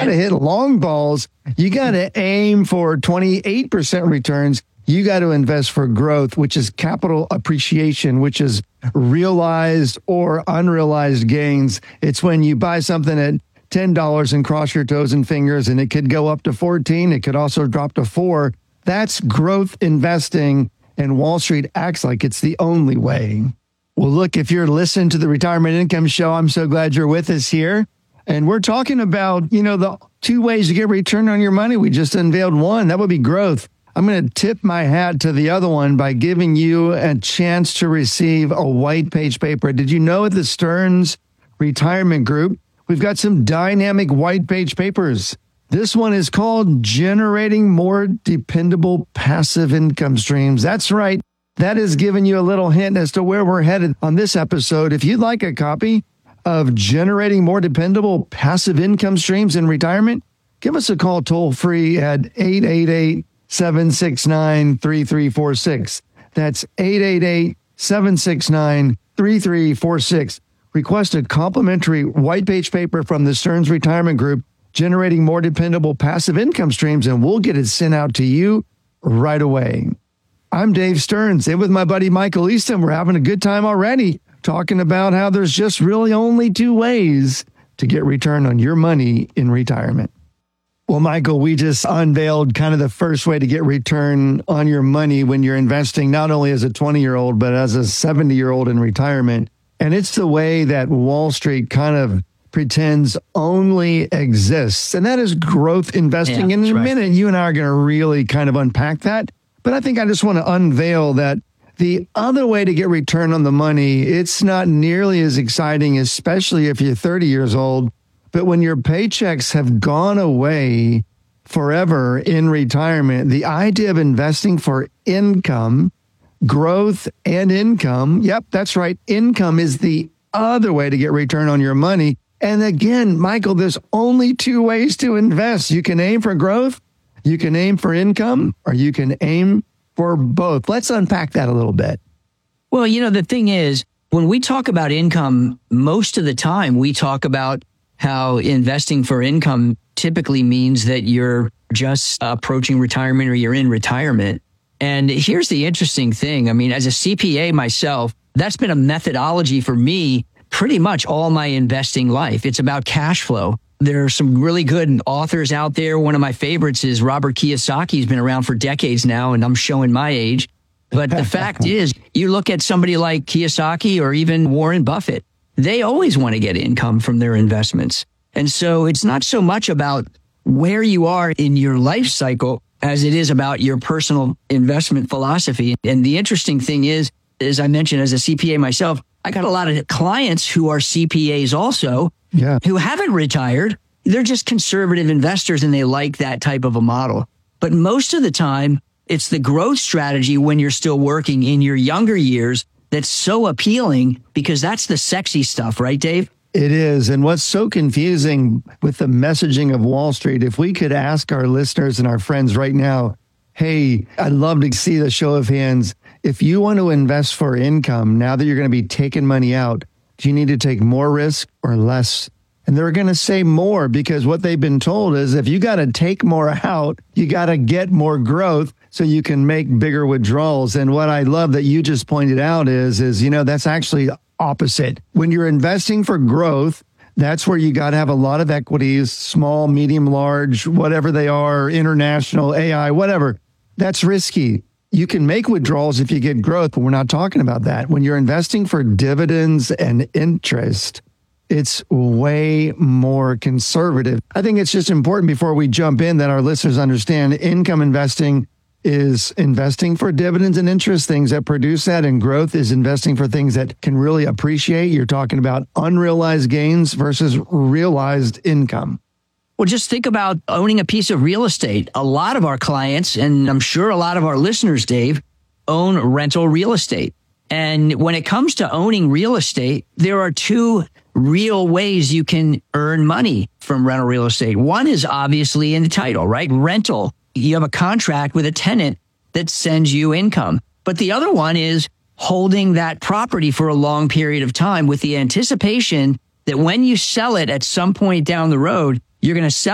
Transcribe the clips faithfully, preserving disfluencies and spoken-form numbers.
to hit long balls. You got to aim for twenty-eight percent returns. You got to invest for growth, which is capital appreciation, which is realized or unrealized gains. It's when you buy something at ten dollars and cross your toes and fingers, and it could go up to fourteen. It could also drop to four. That's growth investing, and Wall Street acts like it's the only way. Well, look, if you're listening to the Retirement Income Show, I'm so glad you're with us here. And we're talking about, you know, the two ways to get return on your money. We just unveiled one. That would be growth. I'm going to tip my hat to the other one by giving you a chance to receive a white page paper. Did you know at the Stearns Retirement Group, we've got some dynamic white page papers. This one is called Generating More Dependable Passive Income Streams. That's right. That is giving you a little hint as to where we're headed on this episode. If you'd like a copy of Generating More Dependable Passive Income Streams in Retirement, give us a call toll free at eight eight eight, seven six nine, three three four six. That's eight eight eight, seven six nine, three three four six. Request a complimentary white page paper from the Stearns Retirement Group, Generating More Dependable Passive Income Streams, and we'll get it sent out to you right away. I'm Dave Stearns, and with my buddy Michael Easton, we're having a good time already, talking about how there's just really only two ways to get return on your money in retirement. Well, Michael, we just unveiled kind of the first way to get return on your money when you're investing, not only as a twenty-year-old, but as a seventy-year-old in retirement. And it's the way that Wall Street kind of pretends only exists, and that is growth investing. Yeah, and in a right. minute, you and I are going to really kind of unpack that. But I think I just want to unveil that the other way to get return on the money, it's not nearly as exciting, especially if you're thirty years old. But when your paychecks have gone away forever in retirement, the idea of investing for income, growth and income, yep, that's right, income is the other way to get return on your money. And again, Michael, there's only two ways to invest. You can aim for growth, you can aim for income, or you can aim for both. Let's unpack that a little bit. Well, you know, the thing is, when we talk about income, most of the time we talk about how investing for income typically means that you're just approaching retirement or you're in retirement. And here's the interesting thing. I mean, as a C P A myself, that's been a methodology for me pretty much all my investing life. It's about cash flow. There are some really good authors out there. One of my favorites is Robert Kiyosaki. He's been around for decades now, and I'm showing my age. But the fact is, you look at somebody like Kiyosaki or even Warren Buffett, they always want to get income from their investments. And so it's not so much about where you are in your life cycle as it is about your personal investment philosophy. And the interesting thing is, as I mentioned, as a C P A myself, I got a lot of clients who are C P As also, yeah, who haven't retired. They're just conservative investors and they like that type of a model. But most of the time, it's the growth strategy when you're still working in your younger years that's so appealing because that's the sexy stuff, right, Dave? It is. And what's so confusing with the messaging of Wall Street, if we could ask our listeners and our friends right now, hey, I'd love to see the show of hands. If you want to invest for income, now that you're going to be taking money out, do you need to take more risk or less? And they're going to say more because what they've been told is if you got to take more out, you got to get more growth so you can make bigger withdrawals. And what I love that you just pointed out is, is, you know, that's actually opposite. When you're investing for growth, that's where you got to have a lot of equities, small, medium, large, whatever they are, international, A I, whatever. That's risky. You can make withdrawals if you get growth, but we're not talking about that. When you're investing for dividends and interest, it's way more conservative. I think it's just important before we jump in that our listeners understand income investing is investing for dividends and interest, things that produce that, and growth is investing for things that can really appreciate. You're talking about unrealized gains versus realized income. Well, just think about owning a piece of real estate. A lot of our clients, and I'm sure a lot of our listeners, Dave, own rental real estate. And when it comes to owning real estate, there are two real ways you can earn money from rental real estate. One is obviously in the title, right? Rental. You have a contract with a tenant that sends you income. But the other one is holding that property for a long period of time with the anticipation that when you sell it at some point down the road, you're going to sell it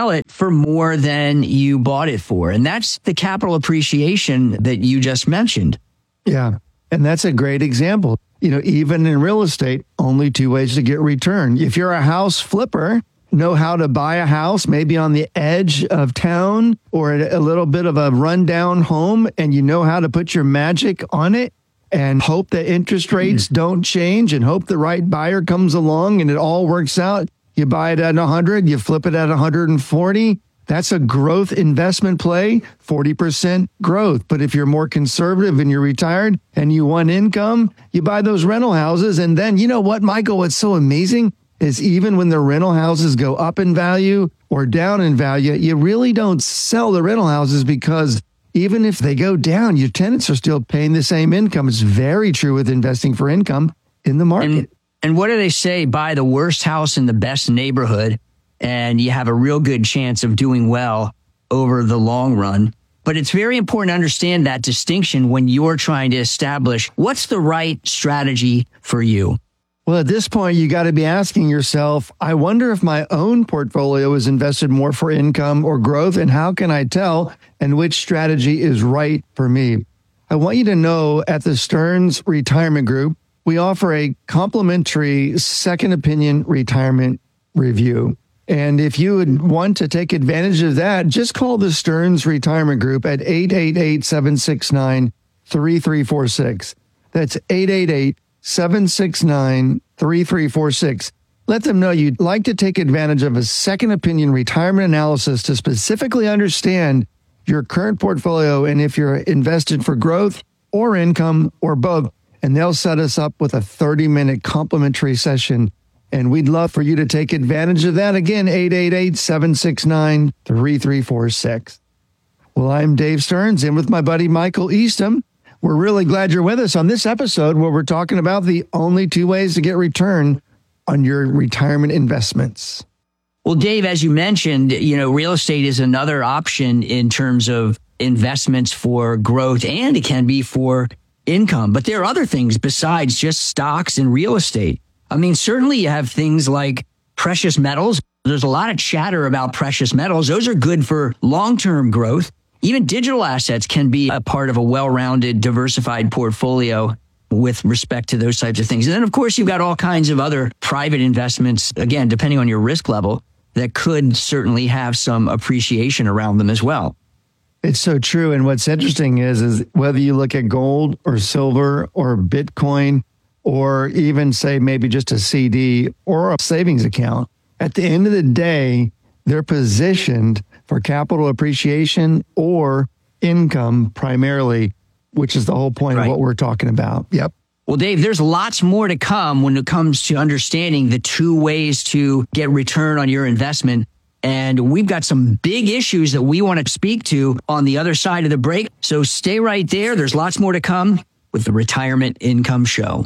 for more than you bought it for. And that's the capital appreciation that you just mentioned. Yeah. And that's a great example. You know, even in real estate, only two ways to get return. If you're a house flipper, know how to buy a house, maybe on the edge of town or a little bit of a rundown home, and you know how to put your magic on it and hope that interest rates mm-hmm. don't change and hope the right buyer comes along and it all works out. You buy it at one hundred, you flip it at one hundred forty. That's a growth investment play, forty percent growth. But if you're more conservative and you're retired and you want income, you buy those rental houses. And then, you know what, Michael, what's so amazing is even when the rental houses go up in value or down in value, you really don't sell the rental houses because even if they go down, your tenants are still paying the same income. It's very true with investing for income in the market. And, and what do they say? Buy the worst house in the best neighborhood, and you have a real good chance of doing well over the long run. But it's very important to understand that distinction when you're trying to establish what's the right strategy for you. Well, at this point, you got to be asking yourself, I wonder if my own portfolio is invested more for income or growth, and how can I tell and which strategy is right for me? I want you to know at the Stearns Retirement Group, we offer a complimentary second opinion retirement review. And if you would want to take advantage of that, just call the Stearns Retirement Group at eight eight eight, seven six nine, three three four six. That's eight eight eight, seven six nine, three three four six. Let them know you'd like to take advantage of a second opinion retirement analysis to specifically understand your current portfolio and if you're invested for growth or income or both. And they'll set us up with a thirty minute complimentary session. And we'd love for you to take advantage of that. Again, eight eight eight, seven six nine, three three four six. Well, I'm Dave Stearns, and with my buddy Michael Eastham, we're really glad you're with us on this episode where we're talking about the only two ways to get return on your retirement investments. Well, Dave, as you mentioned, you know, real estate is another option in terms of investments for growth, and it can be for income. But there are other things besides just stocks and real estate. I mean, certainly you have things like precious metals. There's a lot of chatter about precious metals. Those are good for long-term growth. Even digital assets can be a part of a well-rounded, diversified portfolio with respect to those types of things. And then, of course, you've got all kinds of other private investments, again, depending on your risk level, that could certainly have some appreciation around them as well. It's so true. And what's interesting is, is whether you look at gold or silver or Bitcoin, or even say maybe just a C D or a savings account, at the end of the day, they're positioned for capital appreciation or income primarily, which is the whole point right. of what we're talking about. Yep. Well, Dave, there's lots more to come when it comes to understanding the two ways to get return on your investment. And we've got some big issues that we want to speak to on the other side of the break. So stay right there. There's lots more to come with the Retirement Income Show.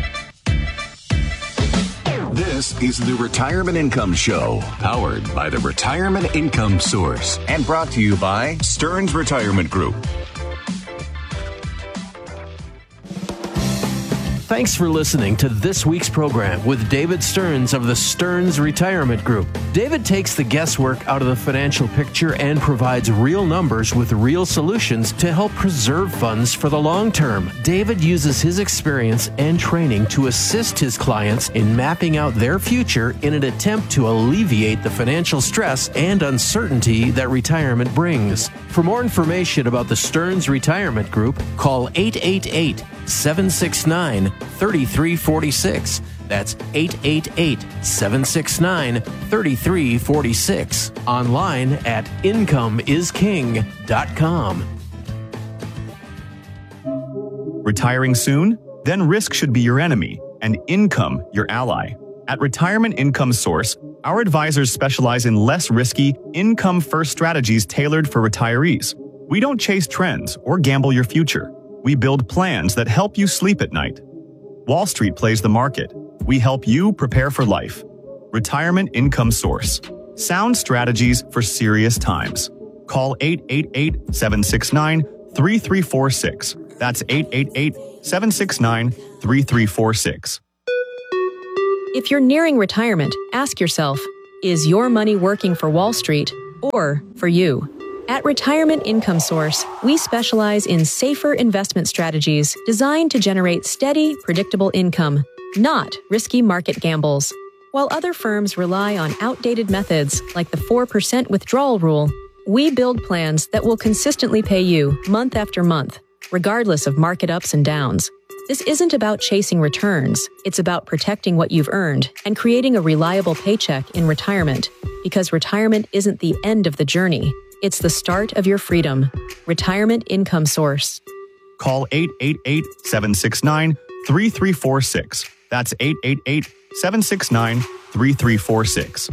This is the Retirement Income Show, powered by the Retirement Income Source and brought to you by Stearns Retirement Group. Thanks for listening to this week's program with David Stearns of the Stearns Retirement Group. David takes the guesswork out of the financial picture and provides real numbers with real solutions to help preserve funds for the long term. David uses his experience and training to assist his clients in mapping out their future in an attempt to alleviate the financial stress and uncertainty that retirement brings. For more information about the Stearns Retirement Group, call eight eight eight, seven six nine, three three four six. That's eight eight eight, seven six nine, three three four six. Online at income is king dot com. Retiring soon? Then risk should be your enemy and income your ally. At Retirement Income Source, our advisors specialize in less risky, income-first strategies tailored for retirees. We don't chase trends or gamble your future. We build plans that help you sleep at night. Wall Street plays the market. We help you prepare for life. Retirement Income Source. Sound strategies for serious times. Call eight eight eight, seven six nine, three three four six. That's eight eight eight, seven six nine, three three four six. If you're nearing retirement, ask yourself, is your money working for Wall Street or for you. At Retirement Income Source, we specialize in safer investment strategies designed to generate steady, predictable income, not risky market gambles. While other firms rely on outdated methods like the four percent withdrawal rule, we build plans that will consistently pay you month after month, regardless of market ups and downs. This isn't about chasing returns. It's about protecting what you've earned and creating a reliable paycheck in retirement, because retirement isn't the end of the journey. It's the start of your freedom. Retirement Income Source. Call eight eight eight, seven six nine, three three four six. That's eight eight eight, seven six nine, three three four six.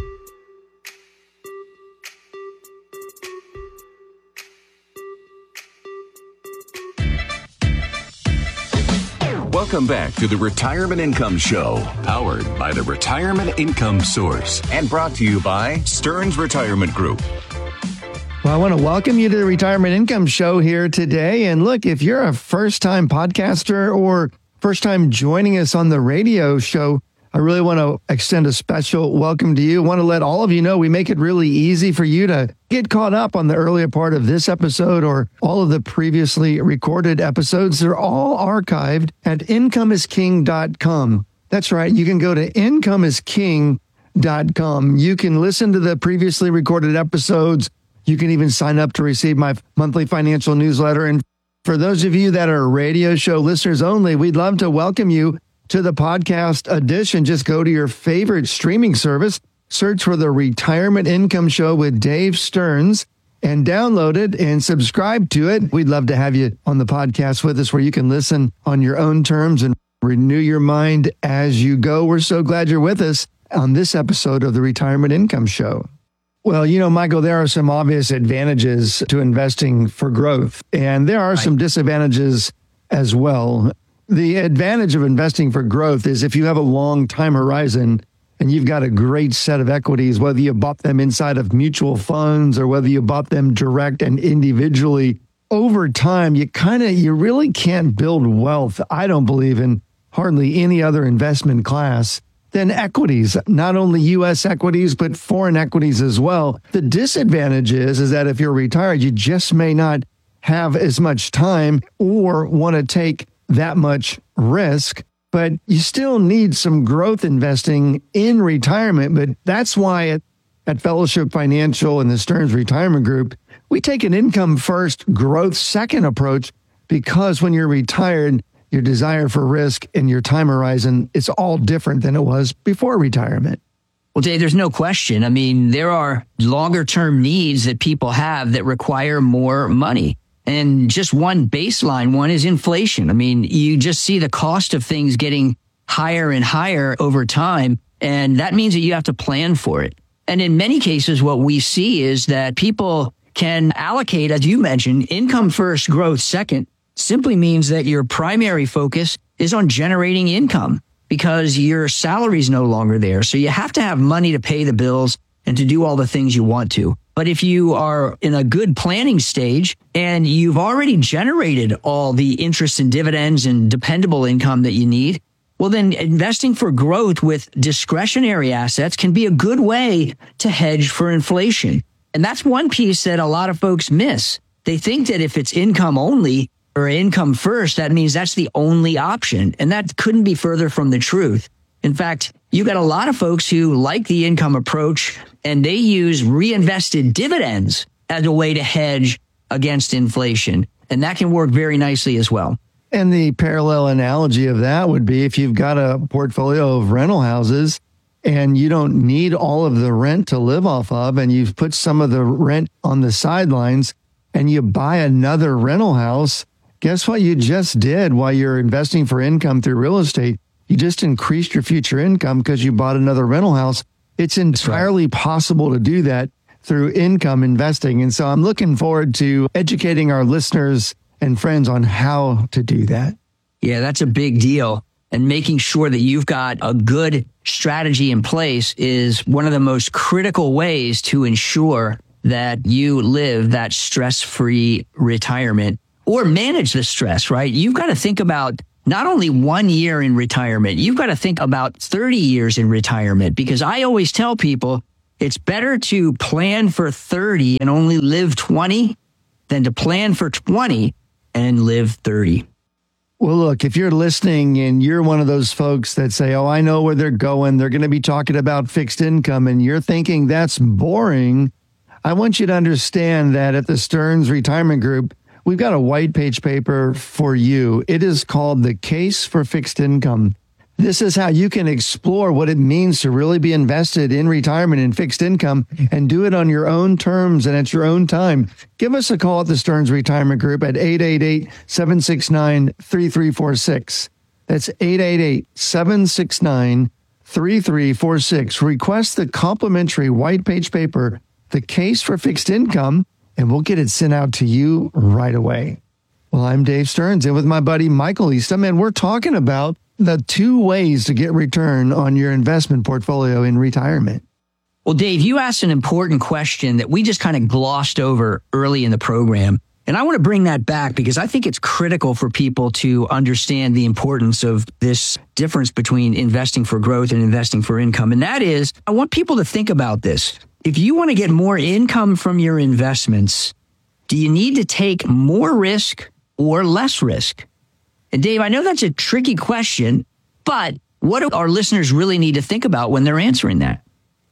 Welcome back to the Retirement Income Show, powered by the Retirement Income Source and brought to you by Stearns Retirement Group. Well, I want to welcome you to the Retirement Income Show here today. And look, if you're a first-time podcaster or first-time joining us on the radio show, I really want to extend a special welcome to you. I want to let all of you know we make it really easy for you to get caught up on the earlier part of this episode or all of the previously recorded episodes. They're all archived at income is king dot com. That's right. You can go to income is king dot com. You can listen to the previously recorded episodes. You can even sign up to receive my monthly financial newsletter. And for those of you that are radio show listeners only, we'd love to welcome you to the podcast edition. Just go to your favorite streaming service, search for the Retirement Income Show with Dave Stearns, and download it and subscribe to it. We'd love to have you on the podcast with us where you can listen on your own terms and renew your mind as you go. We're so glad you're with us on this episode of the Retirement Income Show. Well, you know, Michael, there are some obvious advantages to investing for growth, and there are some disadvantages as well. The advantage of investing for growth is if you have a long time horizon and you've got a great set of equities, whether you bought them inside of mutual funds or whether you bought them direct and individually, over time, you kind of, you really can't build wealth, I don't believe, in hardly any other investment class than equities, not only U S equities, but foreign equities as well. The disadvantage is, is that if you're retired, you just may not have as much time or want to take that much risk, but you still need some growth investing in retirement. But that's why at, at Fellowship Financial and the Stearns Retirement Group, we take an income first, growth second approach, because when you're retired, your desire for risk and your time horizon, it's all different than it was before retirement. Well, Dave, there's no question. I mean, there are longer term needs that people have that require more money. And just one baseline one is inflation. I mean, you just see the cost of things getting higher and higher over time. And that means that you have to plan for it. And in many cases, what we see is that people can allocate, as you mentioned, income first, growth second, simply means that your primary focus is on generating income because your salary is no longer there. So you have to have money to pay the bills and to do all the things you want to. But if you are in a good planning stage and you've already generated all the interest and dividends and dependable income that you need, well, then investing for growth with discretionary assets can be a good way to hedge for inflation. And that's one piece that a lot of folks miss. They think that if it's income only or income first, that means that's the only option. And that couldn't be further from the truth. In fact, you got a lot of folks who like the income approach and they use reinvested dividends as a way to hedge against inflation. And that can work very nicely as well. And the parallel analogy of that would be if you've got a portfolio of rental houses and you don't need all of the rent to live off of, and you've put some of the rent on the sidelines and you buy another rental house, guess what you just did while you're investing for income through real estate? You just increased your future income because you bought another rental house. It's entirely right. possible to do that through income investing. And so I'm looking forward to educating our listeners and friends on how to do that. Yeah, that's a big deal. And making sure that you've got a good strategy in place is one of the most critical ways to ensure that you live that stress-free retirement or manage the stress, right? You've got to think about not only one year in retirement, you've got to think about thirty years in retirement, because I always tell people It's better to plan for thirty and only live twenty than to plan for twenty and live thirty. Well, look, if you're listening and you're one of those folks that say, oh, I know where they're going, they're going to be talking about fixed income, and you're thinking that's boring, I want you to understand that at the Stearns Retirement Group, we've got a white page paper for you. It is called The Case for Fixed Income. This is how you can explore what it means to really be invested in retirement and fixed income and do it on your own terms and at your own time. Give us a call at the Stearns Retirement Group at eight eight eight, seven six nine, three three four six. That's eight eight eight, seven six nine, three three four six. Request the complimentary white page paper, The Case for Fixed Income, and we'll get it sent out to you right away. Well, I'm Dave Stearns, and with my buddy Michael Eastham, and we're talking about the two ways to get return on your investment portfolio in retirement. Well, Dave, you asked an important question that we just kind of glossed over early in the program. And I want to bring that back because I think it's critical for people to understand the importance of this difference between investing for growth and investing for income. And that is, I want people to think about this. If you want to get more income from your investments, do you need to take more risk or less risk? And Dave, I know that's a tricky question, but what do our listeners really need to think about when they're answering that?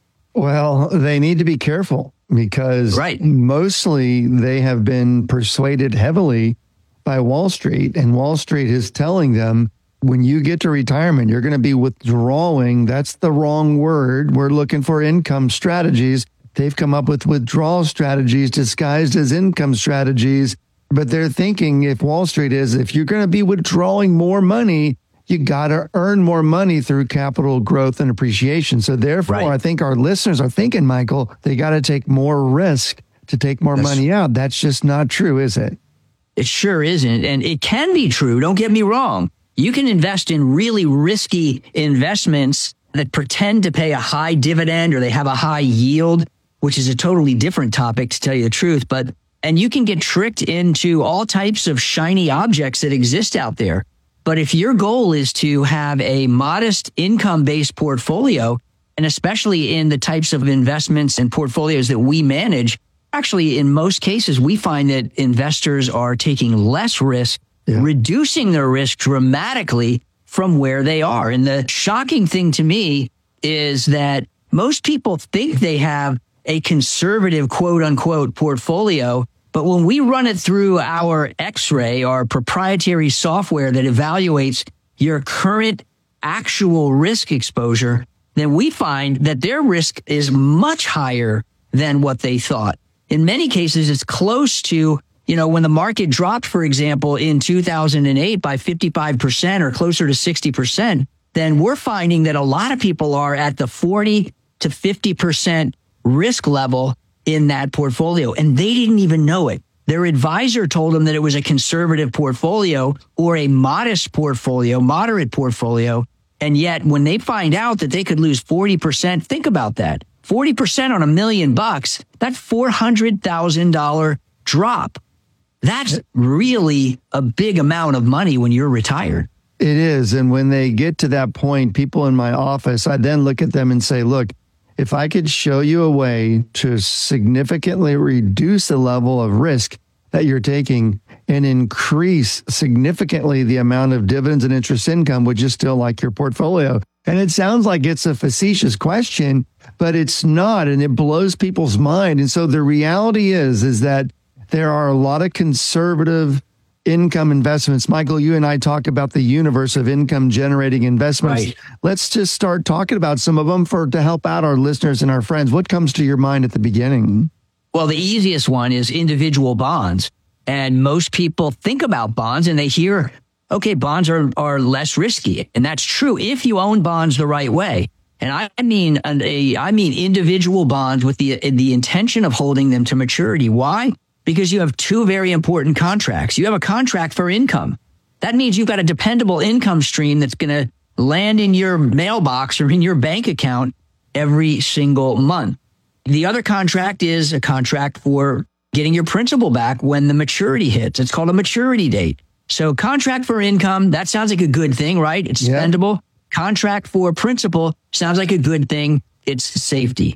Well, they need to be careful because right. mostly they have been persuaded heavily by Wall Street, and Wall Street is telling them when you get to retirement, you're going to be withdrawing. That's the wrong word. We're looking for income strategies. They've come up with withdrawal strategies disguised as income strategies. But they're thinking if Wall Street is, if you're going to be withdrawing more money, you got to earn more money through capital growth and appreciation. So therefore, right. I think our listeners are thinking, Michael, they got to take more risk to take more That's, money out. That's just not true, is it? It sure isn't. And it can be true. Don't get me wrong. You can invest in really risky investments that pretend to pay a high dividend or they have a high yield, which is a totally different topic, to tell you the truth. But And you can get tricked into all types of shiny objects that exist out there. But if your goal is to have a modest income-based portfolio, and especially in the types of investments and portfolios that we manage, actually, in most cases, we find that investors are taking less risk, yeah. reducing their risk dramatically from where they are. And the shocking thing to me is that most people think they have a conservative, quote unquote, portfolio. But when we run it through our X-ray, our proprietary software that evaluates your current actual risk exposure, then we find that their risk is much higher than what they thought. In many cases, it's close to, you know, when the market dropped, for example, in two thousand eight by fifty-five percent or closer to sixty percent, then we're finding that a lot of people are at the forty to fifty percent risk level in that portfolio, and they didn't even know it. Their advisor told them that it was a conservative portfolio or a modest portfolio, moderate portfolio, and yet when they find out that they could lose forty percent, think about that. forty percent on a million bucks, that's four hundred thousand dollars drop. That's really a big amount of money when you're retired. It is, and when they get to that point, people in my office, I then look at them and say, look, if I could show you a way to significantly reduce the level of risk that you're taking and increase significantly the amount of dividends and interest income, would you still like your portfolio? And it sounds like it's a facetious question, but it's not, and it blows people's mind. And so the reality is, is that there are a lot of conservative income investments. Michael, you and I talk about the universe of income generating investments. Right. Let's just start talking about some of them for to help out our listeners and our friends. What comes to your mind at the beginning? Well, the easiest one is individual bonds. And most people think about bonds and they hear, okay, bonds are, are less risky. And that's true if you own bonds the right way. And I mean, a, I mean individual bonds with the, the intention of holding them to maturity. Why? Because you have two very important contracts. You have a contract for income. That means you've got a dependable income stream that's going to land in your mailbox or in your bank account every single month. The other contract is a contract for getting your principal back when the maturity hits. It's called a maturity date. So contract for income, that sounds like a good thing, right? It's yeah. spendable. Contract for principal sounds like a good thing. It's safety.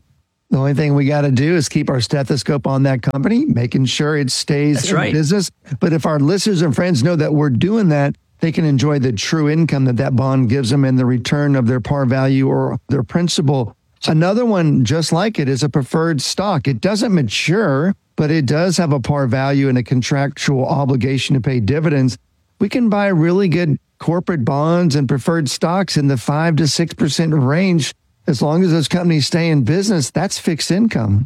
The only thing we got to do is keep our stethoscope on that company, making sure it stays That's in right. business. But if our listeners and friends know that we're doing that, they can enjoy the true income that that bond gives them and the return of their par value or their principal. Another one just like it is a preferred stock. It doesn't mature, but it does have a par value and a contractual obligation to pay dividends. We can buy really good corporate bonds and preferred stocks in the five to six percent range. As long as those companies stay in business, that's fixed income.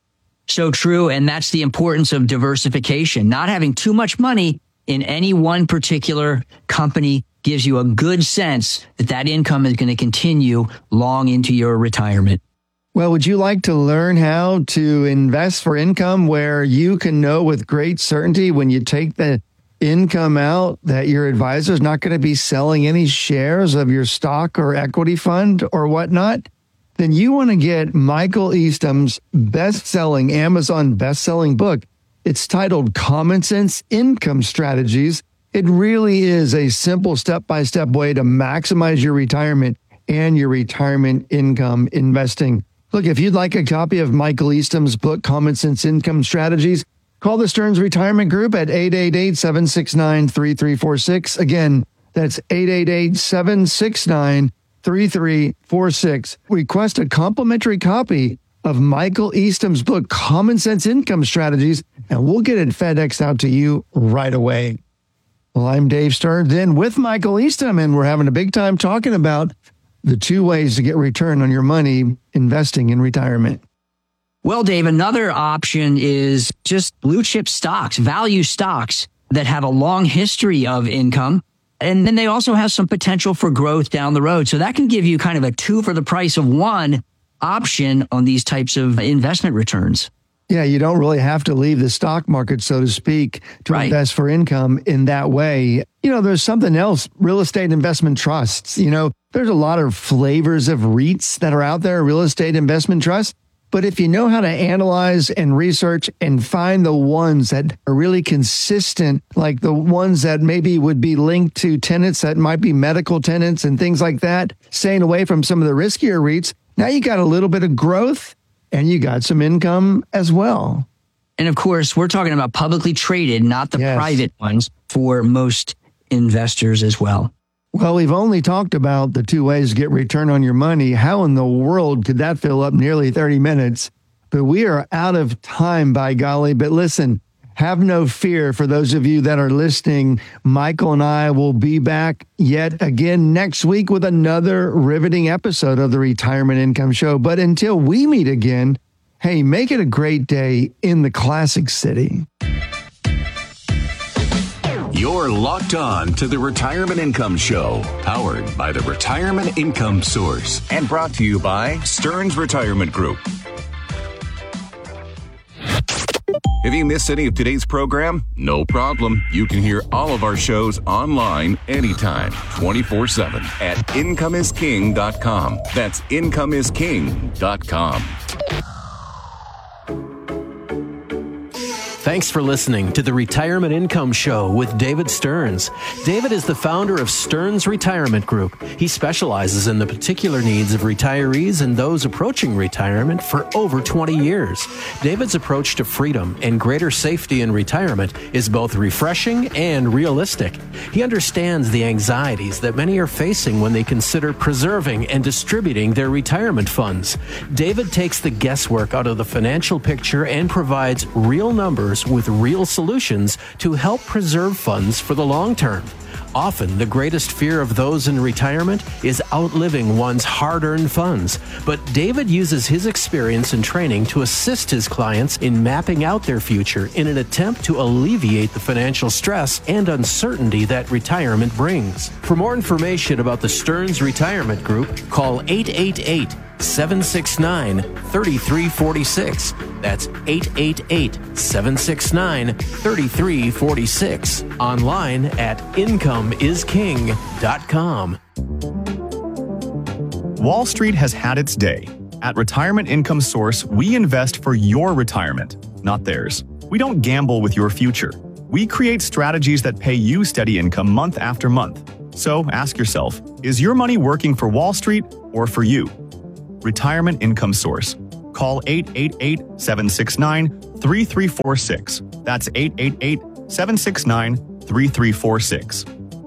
So true. And that's the importance of diversification. Not having too much money in any one particular company gives you a good sense that that income is going to continue long into your retirement. Well, would you like to learn how to invest for income where you can know with great certainty when you take the income out that your advisor is not going to be selling any shares of your stock or equity fund or whatnot? Then you want to get Michael Eastham's best-selling, Amazon best-selling book. It's titled Common Sense Income Strategies. It really is a simple step-by-step way to maximize your retirement and your retirement income investing. Look, if you'd like a copy of Michael Eastham's book, Common Sense Income Strategies, call the Stearns Retirement Group at eight eight eight, seven six nine, three three four six. Again, that's eight eight eight, seven six nine, three three four six. Request a complimentary copy of Michael Eastham's book, Common Sense Income Strategies, and we'll get it FedExed out to you right away. Well, I'm Dave Stearns in with Michael Eastham, and we're having a big time talking about the two ways to get return on your money investing in retirement. Well, Dave, another option is just blue chip stocks, value stocks that have a long history of income. And then they also have some potential for growth down the road. So that can give you kind of a two for the price of one option on these types of investment returns. Yeah, you don't really have to leave the stock market, so to speak, to Right. invest for income in that way. You know, there's something else, real estate investment trusts. You know, there's a lot of flavors of REITs that are out there, real estate investment trusts. But if you know how to analyze and research and find the ones that are really consistent, like the ones that maybe would be linked to tenants that might be medical tenants and things like that, staying away from some of the riskier REITs, now you got a little bit of growth and you got some income as well. And of course, we're talking about publicly traded, not the Yes. private ones for most investors as well. Well, we've only talked about the two ways to get return on your money. How in the world could that fill up nearly thirty minutes? But we are out of time, by golly. But listen, have no fear for those of you that are listening. Michael and I will be back yet again next week with another riveting episode of the Retirement Income Show. But until we meet again, hey, make it a great day in the Classic City. You're locked on to the Retirement Income Show, powered by the Retirement Income Source and brought to you by Stearns Retirement Group. If you missed any of today's program, no problem. You can hear all of our shows online anytime, twenty-four seven at income is king dot com. That's income is king dot com. Thanks for listening to the Retirement Income Show with David Stearns. David is the founder of Stearns Retirement Group. He specializes in the particular needs of retirees and those approaching retirement for over twenty years. David's approach to freedom and greater safety in retirement is both refreshing and realistic. He understands the anxieties that many are facing when they consider preserving and distributing their retirement funds. David takes the guesswork out of the financial picture and provides real numbers with real solutions to help preserve funds for the long term. Often, the greatest fear of those in retirement is outliving one's hard-earned funds. But David uses his experience and training to assist his clients in mapping out their future in an attempt to alleviate the financial stress and uncertainty that retirement brings. For more information about the Stearns Retirement Group, call eight eight eight, seven six nine, three three four six. That's eight eight eight, seven six nine, three three four six. Online at income is king dot com. Wall Street has had its day. At Retirement Income Source, we invest for your retirement, not theirs. We don't gamble with your future. We create strategies that pay you steady income month after month. So ask yourself, is your money working for Wall Street or for you? Retirement Income Source. Call call eight eight eight, seven six nine, three three four six. That's eight eight eight, seven six nine, three three four six.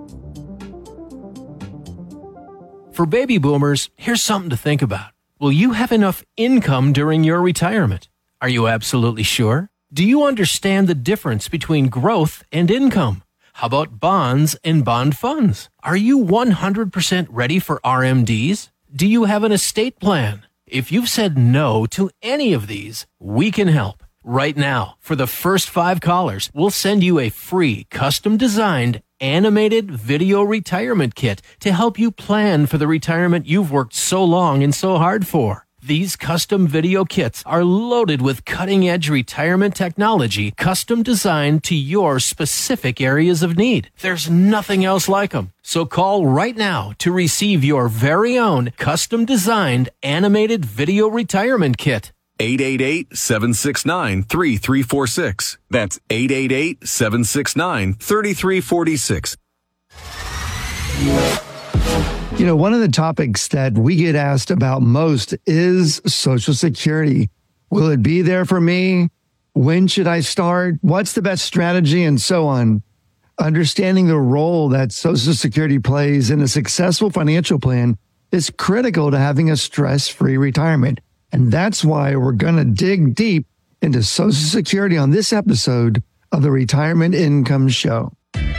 For baby boomers, here's something to think about. Will you have enough income during your retirement? Are you absolutely sure? Do you understand the difference between growth and income? How about bonds and bond funds? Are you one hundred percent ready for R M Ds? Do you have an estate plan? If you've said no to any of these, we can help. Right now, for the first five callers, we'll send you a free custom-designed animated video retirement kit to help you plan for the retirement you've worked so long and so hard for. These custom video kits are loaded with cutting-edge retirement technology custom designed to your specific areas of need. There's nothing else like them. So call right now to receive your very own custom-designed animated video retirement kit. eight eight eight, seven six nine, three three four six. That's eight eight eight, seven six nine, three three four six. You know, one of the topics that we get asked about most is Social Security. Will it be there for me? When should I start? What's the best strategy? And so on. Understanding the role that Social Security plays in a successful financial plan is critical to having a stress-free retirement. And that's why we're going to dig deep into Social Security on this episode of the Retirement Income Show.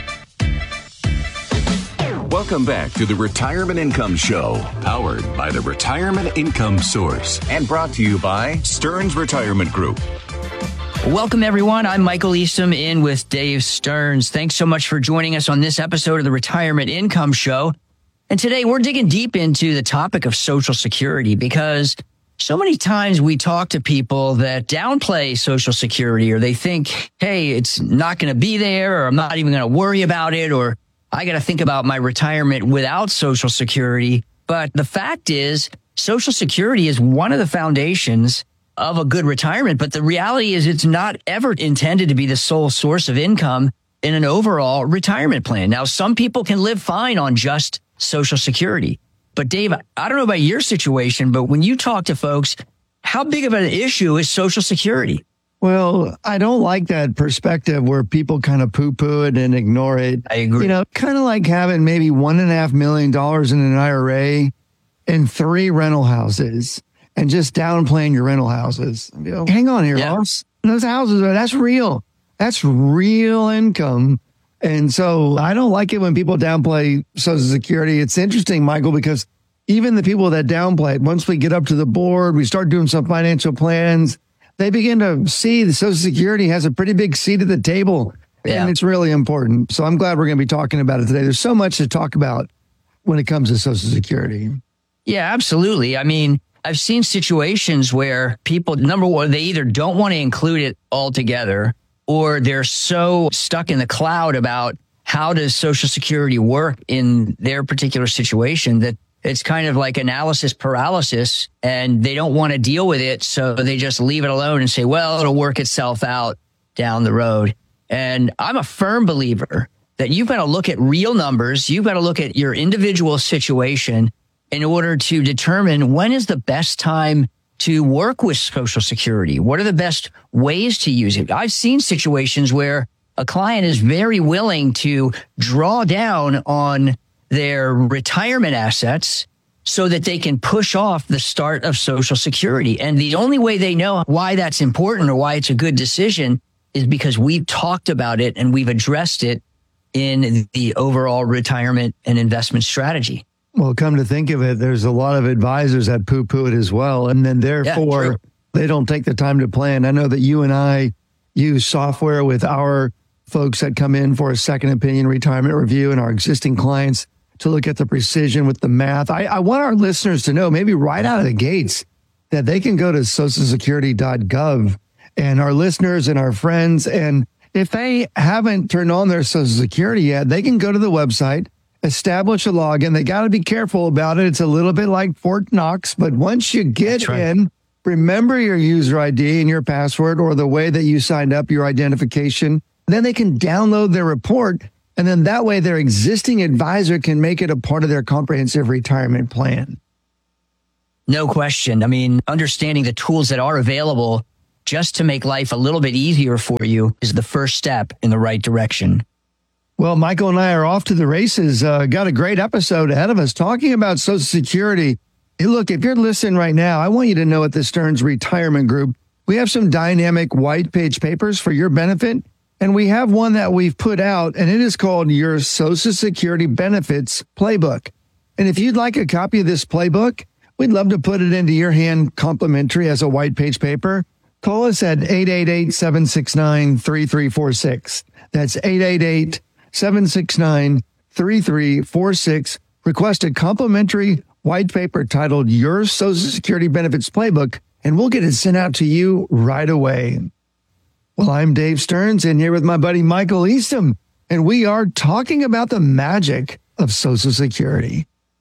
Welcome back to the Retirement Income Show, powered by the Retirement Income Source and brought to you by Stearns Retirement Group. Welcome, everyone. I'm Michael Eastham in with Dave Stearns. Thanks so much for joining us on this episode of the Retirement Income Show. And today we're digging deep into the topic of Social Security because so many times we talk to people that downplay Social Security, or they think, hey, it's not going to be there, or I'm not even going to worry about it, or I got to think about my retirement without Social Security. But the fact is, Social Security is one of the foundations of a good retirement. But the reality is it's not ever intended to be the sole source of income in an overall retirement plan. Now, some people can live fine on just Social Security. But Dave, I don't know about your situation, but when you talk to folks, how big of an issue is Social Security? Well, I don't like that perspective where people kind of poo-poo it and ignore it. I agree. You know, kind of like having maybe one and a half million dollars in an I R A and three rental houses and just downplaying your rental houses. You know, hang on here, Yeah. boss. Those houses, that's real. That's real income. And so I don't like it when people downplay Social Security. It's interesting, Michael, because even the people that downplay it, once we get up to the board, we start doing some financial plans, they begin to see the Social Security has a pretty big seat at the table. Yeah. And it's really important. So I'm glad we're going to be talking about it today. There's so much to talk about when it comes to Social Security. Yeah, absolutely. I mean, I've seen situations where people, number one, they either don't want to include it altogether, or they're so stuck in the cloud about how does Social Security work in their particular situation that it's kind of like analysis paralysis, and they don't want to deal with it. So they just leave it alone and say, well, it'll work itself out down the road. And I'm a firm believer that you've got to look at real numbers. You've got to look at your individual situation in order to determine when is the best time to work with Social Security. What are the best ways to use it? I've seen situations where a client is very willing to draw down on their retirement assets so that they can push off the start of Social Security. And the only way they know why that's important or why it's a good decision is because we've talked about it and we've addressed it in the overall retirement and investment strategy. Well, come to think of it, there's a lot of advisors that poo-poo it as well. And then therefore, Yeah, true. they don't take the time to plan. I know that you and I use software with our folks that come in for a second opinion retirement review and our existing clients to look at the precision with the math. I, I want our listeners to know, maybe right out of the gates, that they can go to social security dot gov, and our listeners and our friends, and if they haven't turned on their Social Security yet, they can go to the website, establish a login. They got to be careful about it. It's a little bit like Fort Knox, but once you get right. in, remember your user I D and your password, or the way that you signed up, your identification. Then they can download their report, and then that way their existing advisor can make it a part of their comprehensive retirement plan. No question. I mean, understanding the tools that are available just to make life a little bit easier for you is the first step in the right direction. Well, Michael and I are off to the races. Uh, got a great episode ahead of us talking about Social Security. Hey, look, if you're listening right now, I want you to know at the Stearns Retirement Group, we have some dynamic white page papers for your benefit. And we have one that we've put out, and it is called Your Social Security Benefits Playbook. And if you'd like a copy of this playbook, we'd love to put it into your hand complimentary as a white page paper. Call us at eight eight eight, seven six nine, three three four six. That's eight eight eight, seven six nine, three three four six. Request a complimentary white paper titled Your Social Security Benefits Playbook, and we'll get it sent out to you right away. Well, I'm Dave Stearns, and here with my buddy Michael Eastham, and we are talking about the magic of Social Security.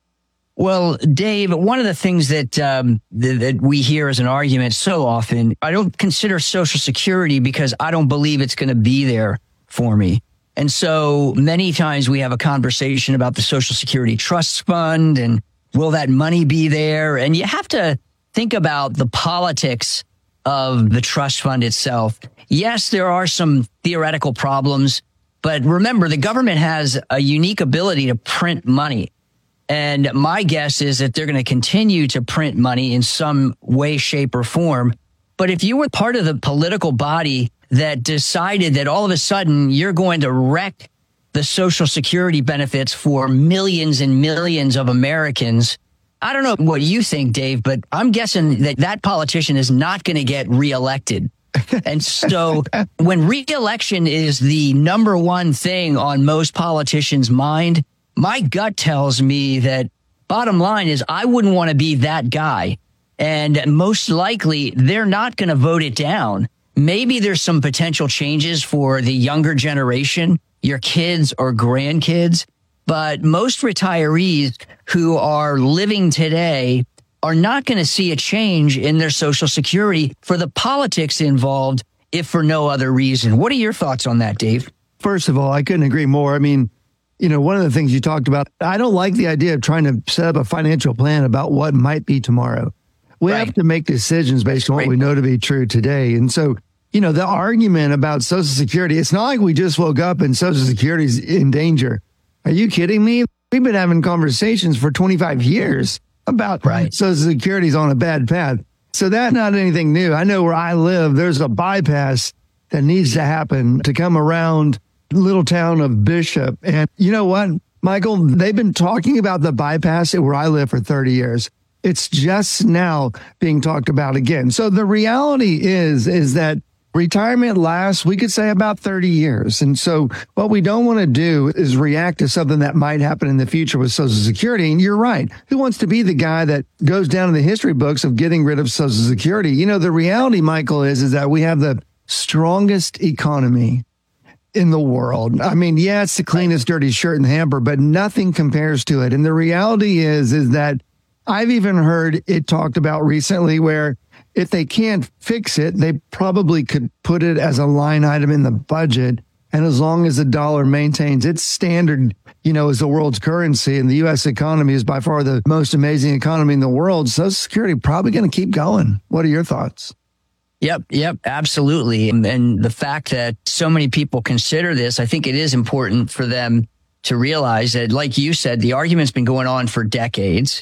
Well, Dave, one of the things that um, th- that we hear as an argument so often, I don't consider Social Security because I don't believe it's going to be there for me. And so many times we have a conversation about the Social Security Trust Fund and will that money be there? And you have to think about the politics of the trust fund itself. Yes, there are some theoretical problems, but remember, the government has a unique ability to print money. And my guess is that they're going to continue to print money in some way, shape, or form. But if you were part of the political body that decided that all of a sudden you're going to wreck the Social Security benefits for millions and millions of Americans, I don't know what you think, Dave, but I'm guessing that that politician is not going to get reelected. And so when reelection is the number one thing on most politicians' mind, my gut tells me that bottom line is I wouldn't want to be that guy. And most likely they're not going to vote it down. Maybe there's some potential changes for the younger generation, your kids or grandkids. But most retirees who are living today are not going to see a change in their Social Security for the politics involved, if for no other reason. What are your thoughts on that, Dave? First of all, I couldn't agree more. I mean, you know, one of the things you talked about, I don't like the idea of trying to set up a financial plan about what might be tomorrow. We right. have to make decisions based on what right. we know to be true today. And so, you know, the argument about Social Security, it's not like we just woke up and Social Security is in danger. Are you kidding me? We've been having conversations for twenty-five years about right. Social Security's on a bad path. So that's not anything new. I know where I live, there's a bypass that needs to happen to come around little town of Bishop. And you know what, Michael, they've been talking about the bypass where I live for thirty years. It's just now being talked about again. So the reality is, is that retirement lasts, we could say, about thirty years. And so what we don't want to do is react to something that might happen in the future with Social Security. And you're right. Who wants to be the guy that goes down in the history books of getting rid of Social Security? You know, the reality, Michael, is, is that we have the strongest economy in the world. I mean, yeah, it's the cleanest dirty shirt in the hamper, but nothing compares to it. And the reality is, is that I've even heard it talked about recently where if they can't fix it, they probably could put it as a line item in the budget. And as long as the dollar maintains its standard, you know, as the world's currency, and the U S economy is by far the most amazing economy in the world, Social Security probably going to keep going. What are your thoughts? Yep, yep, absolutely. And, and the fact that so many people consider this, I think it is important for them to realize that, like you said, the argument's been going on for decades.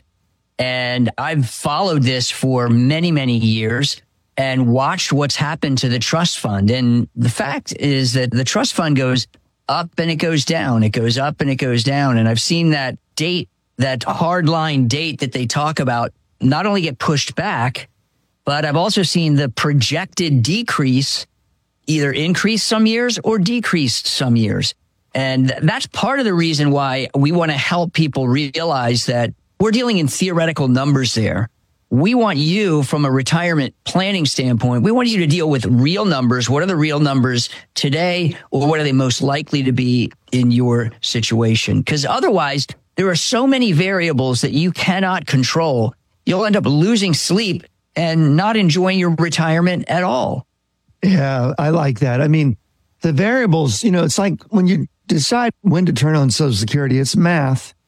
And I've followed this for many, many years and watched what's happened to the trust fund. And the fact is that the trust fund goes up and it goes down. It goes up and it goes down. And I've seen that date, that hard line date that they talk about, not only get pushed back, but I've also seen the projected decrease either increase some years or decrease some years. And that's part of the reason why we want to help people realize that we're dealing in theoretical numbers there. We want you, from a retirement planning standpoint, we want you to deal with real numbers. What are the real numbers today, or what are they most likely to be in your situation? Because otherwise, there are so many variables that you cannot control. You'll end up losing sleep and not enjoying your retirement at all. Yeah, I like that. I mean, the variables, you know, it's like when you decide when to turn on Social Security, it's math.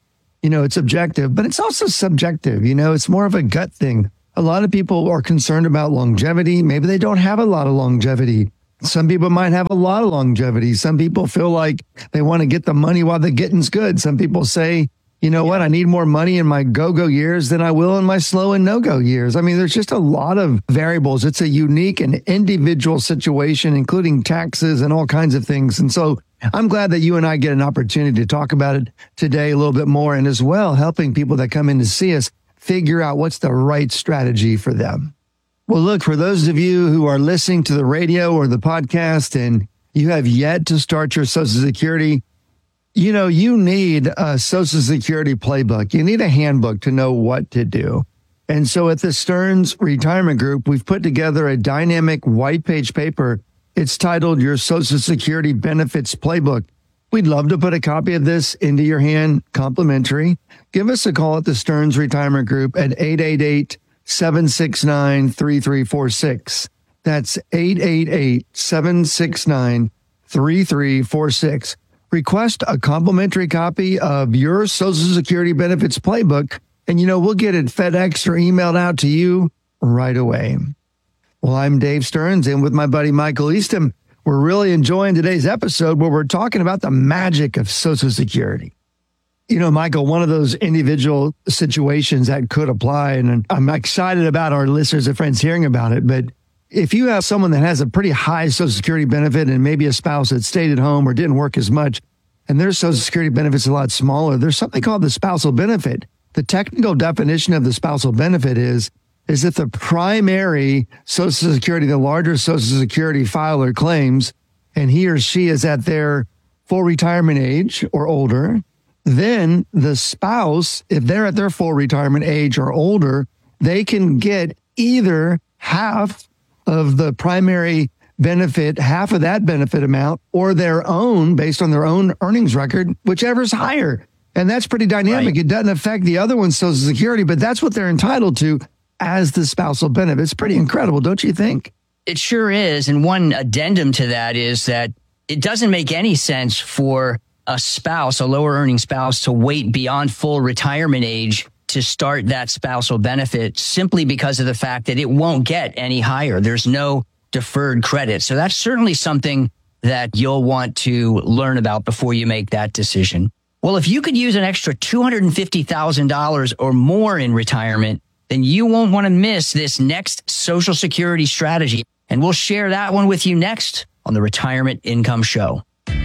you know, it's objective, but it's also subjective. You know, it's more of a gut thing. A lot of people are concerned about longevity. Maybe they don't have a lot of longevity. Some people might have a lot of longevity. Some people feel like they want to get the money while the getting's good. Some people say, you know what, I need more money in my go-go years than I will in my slow and no-go years. I mean, there's just a lot of variables. It's a unique and individual situation, including taxes and all kinds of things. And so I'm glad that you and I get an opportunity to talk about it today a little bit more, and as well helping people that come in to see us figure out what's the right strategy for them. Well, look, for those of you who are listening to the radio or the podcast and you have yet to start your Social Security, you know, you need a Social Security playbook. You need a handbook to know what to do. And so at the Stearns Retirement Group, we've put together a dynamic white page paper. It's titled Your Social Security Benefits Playbook. We'd love to put a copy of this into your hand, complimentary. Give us a call at the Stearns Retirement Group at eight eight eight, seven six nine, three three four six. That's eight eight eight, seven six nine, three three four six. Request a complimentary copy of your Social Security Benefits Playbook, and, you know, we'll get it FedEx or emailed out to you right away. Well, I'm Dave Stearns, and with my buddy Michael Eastham, we're really enjoying today's episode where we're talking about the magic of Social Security. You know, Michael, one of those individual situations that could apply, and I'm excited about our listeners and friends hearing about it, but if you have someone that has a pretty high Social Security benefit and maybe a spouse that stayed at home or didn't work as much, and their Social Security benefit's a lot smaller, there's something called the spousal benefit. The technical definition of the spousal benefit is, is that the primary Social Security, the larger Social Security filer claims, and he or she is at their full retirement age or older, then the spouse, if they're at their full retirement age or older, they can get either half of the primary benefit, half of that benefit amount, or their own based on their own earnings record, whichever's higher. And that's pretty dynamic. Right. It doesn't affect the other one's Social Security, but that's what they're entitled to as the spousal benefit. It's pretty incredible, don't you think? It sure is. And one addendum to that is that it doesn't make any sense for a spouse, a lower earning spouse, to wait beyond full retirement age to start that spousal benefit simply because of the fact that it won't get any higher. There's no deferred credit. So that's certainly something that you'll want to learn about before you make that decision. Well, if you could use an extra two hundred fifty thousand dollars or more in retirement, then you won't want to miss this next Social Security strategy. And we'll share that one with you next on the Retirement Income Show.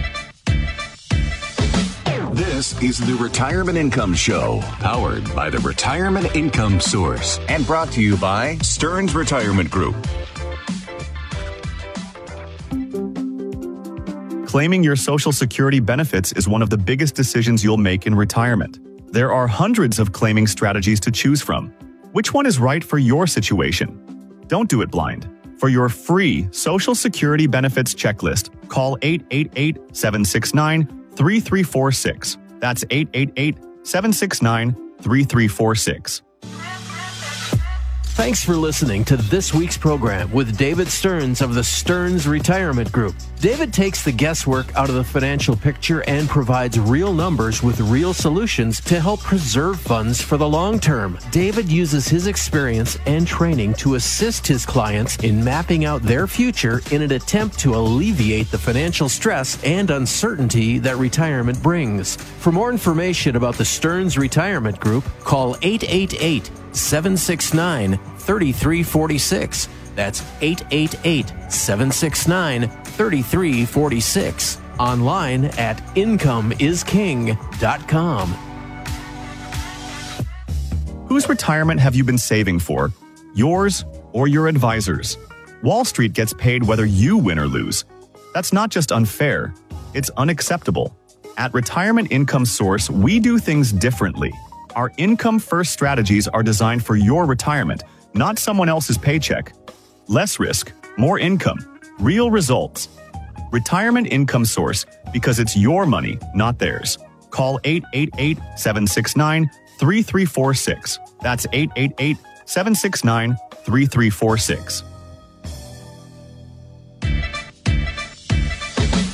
This is the Retirement Income Show, powered by the Retirement Income Source and brought to you by Stearns Retirement Group. Claiming your Social Security benefits is one of the biggest decisions you'll make in retirement. There are hundreds of claiming strategies to choose from. Which one is right for your situation? Don't do it blind. For your free Social Security benefits checklist, call eight eight eight, seven six nine, three three four six. That's eight eight eight, seven six nine, three three four six. Thanks for listening to this week's program with David Stearns of the Stearns Retirement Group. David takes the guesswork out of the financial picture and provides real numbers with real solutions to help preserve funds for the long term. David uses his experience and training to assist his clients in mapping out their future in an attempt to alleviate the financial stress and uncertainty that retirement brings. For more information about the Stearns Retirement Group, call eight eight eight, seven six nine, three three four six. That's eight eight eight, seven six nine, three three four six. Online at income is king dot com. Whose retirement have you been saving for? Yours or your advisor's? Wall Street gets paid whether you win or lose. That's not just unfair, it's unacceptable. At Retirement Income Source, we do things differently. Our income-first strategies are designed for your retirement, not someone else's paycheck. Less risk, more income, real results. Retirement Income Source, because it's your money, not theirs. Call eight eight eight, seven six nine, three three four six. That's eight eight eight, seven six nine, three three four six.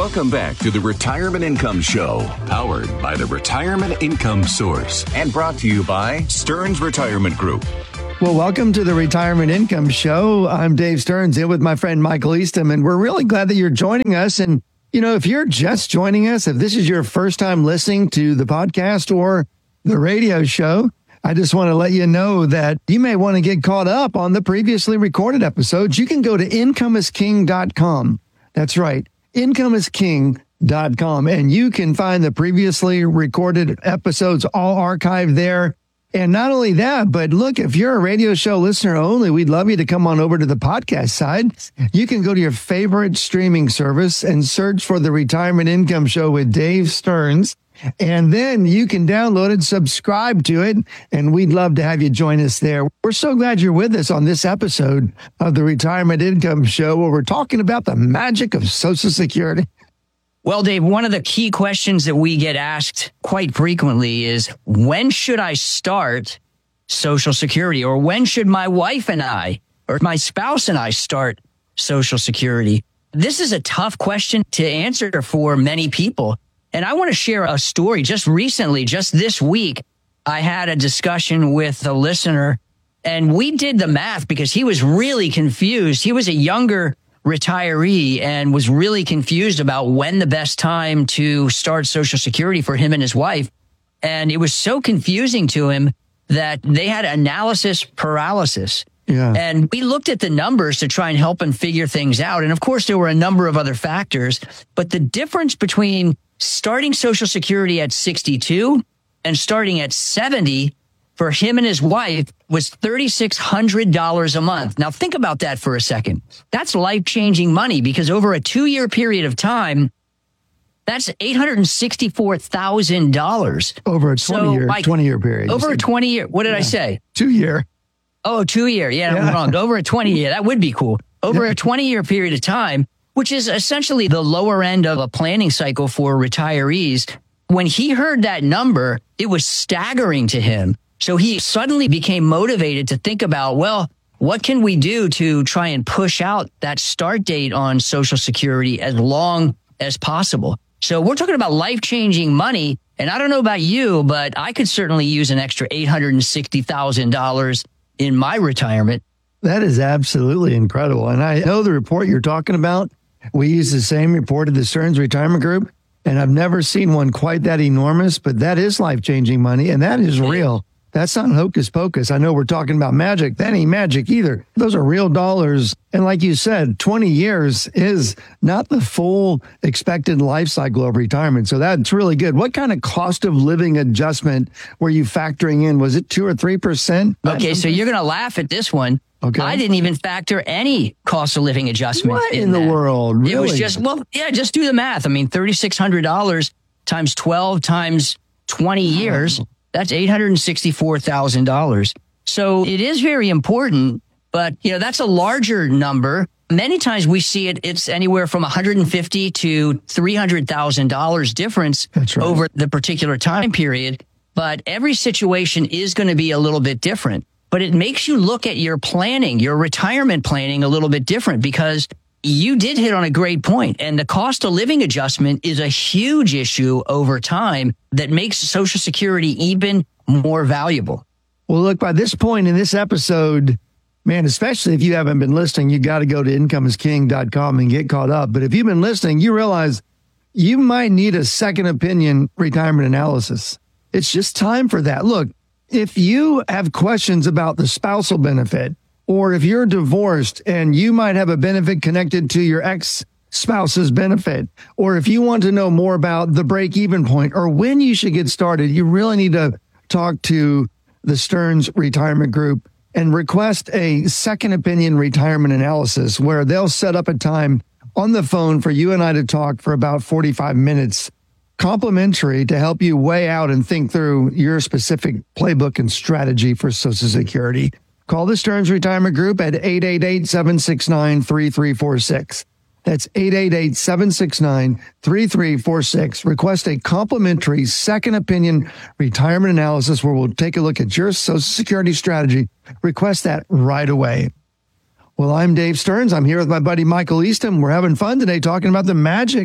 Welcome back to the Retirement Income Show, powered by the Retirement Income Source and brought to you by Stearns Retirement Group. Well, welcome to the Retirement Income Show. I'm Dave Stearns, here with my friend Michael Eastham, and we're really glad that you're joining us. And, you know, if you're just joining us, if this is your first time listening to the podcast or the radio show, I just want to let you know that you may want to get caught up on the previously recorded episodes. You can go to income is king dot com. That's right, income is king dot com, and you can find the previously recorded episodes all archived there. And not only that, but look, if you're a radio show listener only, we'd love you to come on over to the podcast side. You can go to your favorite streaming service and search for the Retirement Income Show with Dave Stearns. And then you can download it, subscribe to it, and we'd love to have you join us there. We're so glad you're with us on this episode of the Retirement Income Show, where we're talking about the magic of Social Security. Well, Dave, one of the key questions that we get asked quite frequently is, when should I start Social Security? Or when should my wife and I, or my spouse and I start Social Security? This is a tough question to answer for many people. And I want to share a story. Just recently, just this week, I had a discussion with a listener, and we did the math because he was really confused. He was a younger retiree and was really confused about when the best time to start Social Security for him and his wife. And it was so confusing to him that they had analysis paralysis. Yeah. And we looked at the numbers to try and help him figure things out. And of course, there were a number of other factors, but the difference between starting Social Security at sixty-two and starting at seventy for him and his wife was three thousand six hundred dollars a month. Now, think about that for a second. That's life-changing money, because over a two-year period of time, that's eight hundred sixty-four thousand dollars. Over a twenty-year so, twenty-year period. Over a twenty-year. What did yeah. I say? Two-year. Oh, two-year. Yeah, yeah. I'm wrong. Over a twenty-year. That would be cool. Over a twenty-year period of time, which is essentially the lower end of a planning cycle for retirees. When he heard that number, it was staggering to him. So he suddenly became motivated to think about, well, what can we do to try and push out that start date on Social Security as long as possible? So we're talking about life-changing money. And I don't know about you, but I could certainly use an extra eight hundred sixty thousand dollars in my retirement. That is absolutely incredible. And I know the report you're talking about. We use the same report at the Stearns Retirement Group, and I've never seen one quite that enormous, but that is life-changing money, and that is real. That's not hocus pocus. I know we're talking about magic. That ain't magic either. Those are real dollars. And like you said, twenty years is not the full expected life cycle of retirement. So that's really good. What kind of cost of living adjustment were you factoring in? Was it two or three percent? Okay, so you're going to laugh at this one. Okay. I didn't even factor any cost of living adjustment. What in, in the that. world? Really? It was just, well, yeah, just do the math. I mean, three thousand six hundred dollars times twelve times twenty years. Oh. That's eight hundred sixty-four thousand dollars. So it is very important, but you know, that's a larger number. Many times we see it, it's anywhere from one hundred fifty thousand dollars to three hundred thousand dollars difference right. over the particular time period. But every situation is going to be a little bit different. But it makes you look at your planning, your retirement planning a little bit different, because you did hit on a great point, and the cost of living adjustment is a huge issue over time that makes Social Security even more valuable. Well, look, by this point in this episode, man, especially if you haven't been listening, you got to go to income is king dot com and get caught up. But if you've been listening, you realize you might need a second opinion retirement analysis. It's just time for that. Look, if you have questions about the spousal benefit, or if you're divorced and you might have a benefit connected to your ex-spouse's benefit, or if you want to know more about the break-even point or when you should get started, you really need to talk to the Stearns Retirement Group and request a second opinion retirement analysis, where they'll set up a time on the phone for you and I to talk for about forty-five minutes, complimentary, to help you weigh out and think through your specific playbook and strategy for Social Security. Call the Stearns Retirement Group at eight eight eight, seven six nine, three three four six. That's eight eight eight, seven six nine, three three four six. Request a complimentary second opinion retirement analysis, where we'll take a look at your Social Security strategy. Request that right away. Well, I'm Dave Stearns. I'm here with my buddy Michael Eastham. We're having fun today talking about the magic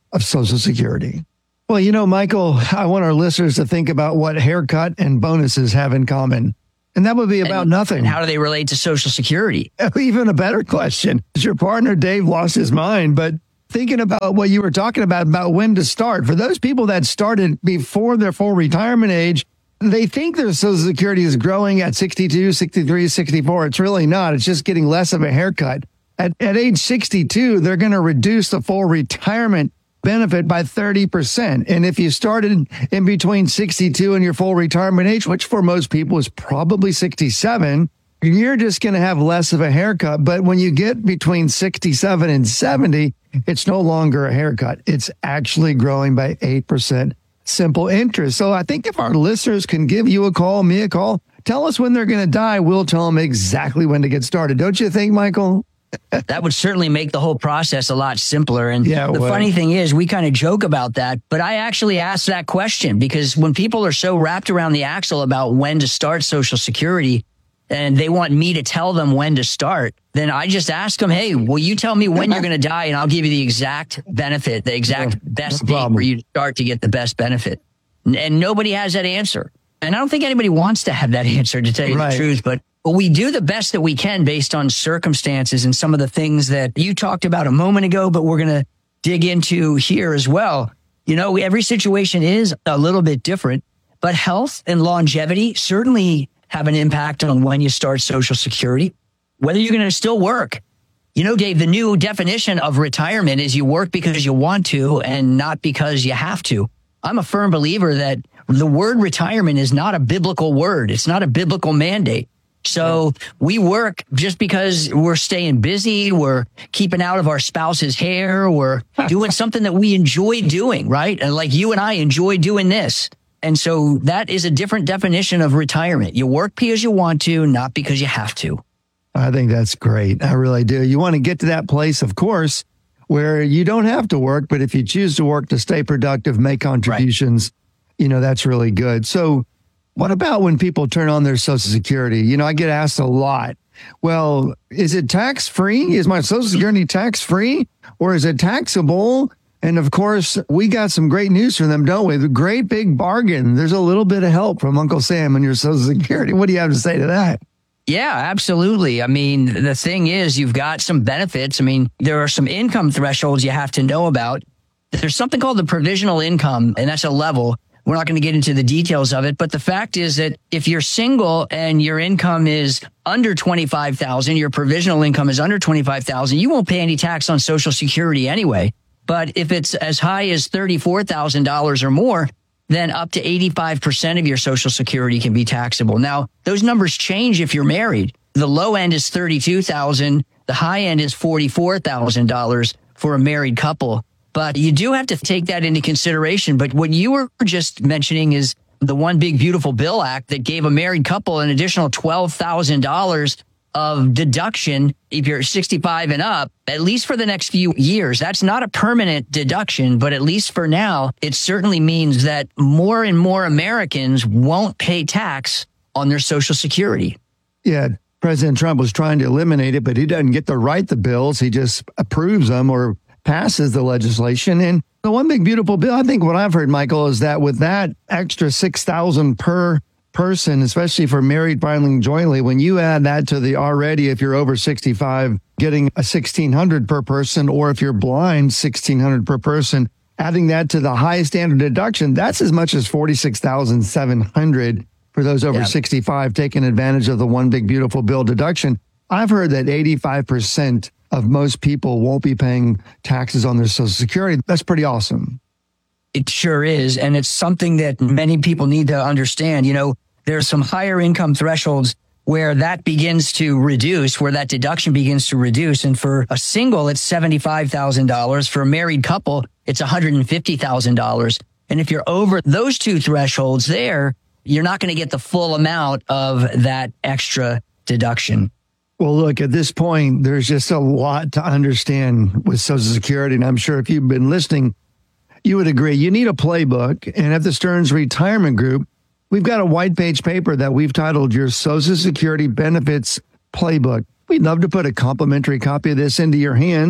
of Social Security. Well, you know, Michael, I want our listeners to think about what haircut and bonuses have in common. And that would be about and, nothing. And how do they relate to Social Security? Even a better question. Your partner, Dave, lost his mind, but thinking about what you were talking about, about when to start. For those people that started before their full retirement age, they think their Social Security is growing at sixty-two, sixty-three, sixty-four. It's really not. It's just getting less of a haircut. At, at age sixty-two, they're going to reduce the full retirement benefit by thirty percent. And if you started in between sixty-two and your full retirement age, which for most people is probably sixty-seven, you're just going to have less of a haircut. But when you get between sixty-seven and seventy, it's no longer a haircut. It's actually growing by eight percent simple interest. So I think if our listeners can give you a call, me a call, tell us when they're going to die, we'll tell them exactly when to get started. Don't you think, Michael? That would certainly make the whole process a lot simpler. And yeah, the well. funny thing is, we kind of joke about that, but I actually asked that question because when people are so wrapped around the axle about when to start Social Security and they want me to tell them when to start, then I just ask them, hey, will you tell me when you're going to die and I'll give you the exact benefit, the exact yeah, best no date for you to start to get the best benefit. And, and nobody has that answer. And I don't think anybody wants to have that answer, to tell you right. the truth, but But we do the best that we can based on circumstances and some of the things that you talked about a moment ago, but we're going to dig into here as well. You know, every situation is a little bit different, but health and longevity certainly have an impact on when you start Social Security, whether you're going to still work. You know, Dave, the new definition of retirement is you work because you want to and not because you have to. I'm a firm believer that the word retirement is not a biblical word. It's not a biblical mandate. So we work just because we're staying busy, we're keeping out of our spouse's hair, we're doing something that we enjoy doing, right? And like you and I enjoy doing this. And so that is a different definition of retirement. You work because you want to, not because you have to. I think that's great. I really do. You want to get to that place, of course, where you don't have to work, but if you choose to work to stay productive, make contributions, right. you know, that's really good. So what about when people turn on their Social Security? You know, I get asked a lot, well, is it tax-free? Is my Social Security tax-free or is it taxable? And of course, we got some great news for them, don't we? The great big bargain. There's a little bit of help from Uncle Sam and your Social Security. What do you have to say to that? Yeah, absolutely. I mean, the thing is, you've got some benefits. I mean, there are some income thresholds you have to know about. There's something called the provisional income, and that's a level. We're not going to get into the details of it, but the fact is that if you're single and your income is under twenty-five thousand dollars, your provisional income is under twenty-five thousand dollars, you won't pay any tax on Social Security anyway. But if it's as high as thirty-four thousand dollars or more, then up to eighty-five percent of your Social Security can be taxable. Now, those numbers change if you're married. The low end is thirty-two thousand dollars. The high end is forty-four thousand dollars for a married couple. But you do have to take that into consideration. But what you were just mentioning is the One Big Beautiful Bill Act that gave a married couple an additional twelve thousand dollars of deduction if you're sixty-five and up, at least for the next few years. That's not a permanent deduction, but at least for now, it certainly means that more and more Americans won't pay tax on their Social Security. Yeah, President Trump was trying to eliminate it, but he doesn't get to write the bills. He just approves them or passes the legislation. And the One Big Beautiful Bill, I think what I've heard, Michael, is that with that extra six thousand dollars per person, especially for married filing jointly, when you add that to the already, if you're over sixty-five, getting a sixteen hundred per person, or if you're blind, sixteen hundred per person, adding that to the high standard deduction, that's as much as forty-six thousand seven hundred for those over yeah. sixty-five taking advantage of the One Big Beautiful Bill deduction. I've heard that eighty-five percent of most people won't be paying taxes on their Social Security. That's pretty awesome. It sure is. And it's something that many people need to understand. You know, there's some higher income thresholds where that begins to reduce, where that deduction begins to reduce. And for a single, it's seventy-five thousand dollars. For a married couple, it's one hundred fifty thousand dollars. And if you're over those two thresholds there, you're not going to get the full amount of that extra deduction. Well, look, at this point, there's just a lot to understand with Social Security. And I'm sure if you've been listening, you would agree. You need a playbook. And at the Stearns Retirement Group, we've got a white page paper that we've titled Your Social Security Benefits Playbook. We'd love to put a complimentary copy of this into your hands.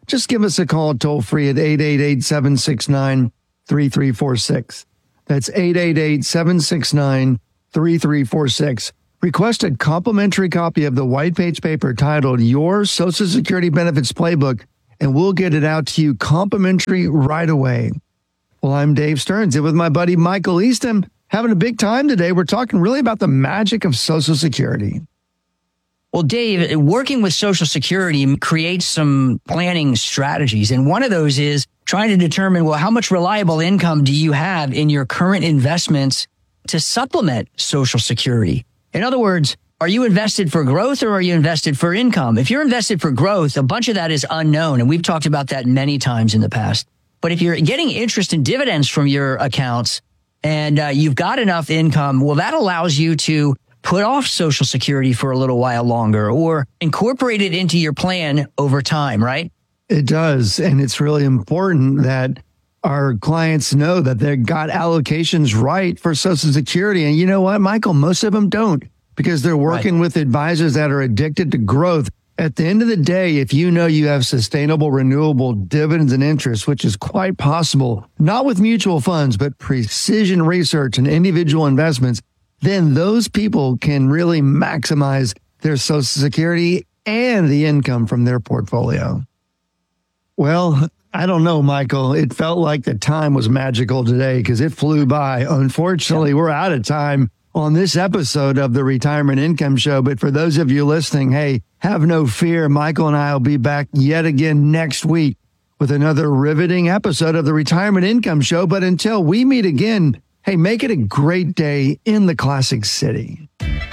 just give us a call toll free at eight eight eight, seven six nine, three three four six. That's eight eight eight, seven six nine, three three four six. Request a complimentary copy of the white page paper titled Your Social Security Benefits Playbook, and we'll get it out to you complimentary right away. Well, I'm Dave Stearns, and with my buddy Michael Eastham, having a big time today. We're talking really about the magic of Social Security. Well, Dave, working with Social Security creates some planning strategies. And one of those is trying to determine, well, how much reliable income do you have in your current investments to supplement Social Security? In other words, are you invested for growth or are you invested for income? If you're invested for growth, a bunch of that is unknown. And we've talked about that many times in the past. But if you're getting interest and dividends from your accounts and uh, you've got enough income, well, that allows you to put off Social Security for a little while longer or incorporate it into your plan over time, right? It does. And it's really important that our clients know that they've got allocations right for Social Security. And you know what, Michael? Most of them don't, because they're working right with advisors that are addicted to growth. At the end of the day, if you know you have sustainable, renewable dividends and interest, which is quite possible, not with mutual funds, but precision research and individual investments, then those people can really maximize their Social Security and the income from their portfolio. Well, I don't know, Michael. It felt like the time was magical today because it flew by. Unfortunately, yeah. We're out of time on this episode of the Retirement Income Show. But for those of you listening, hey, have no fear. Michael and I will be back yet again next week with another riveting episode of the Retirement Income Show. But until we meet again, hey, make it a great day in the Classic City.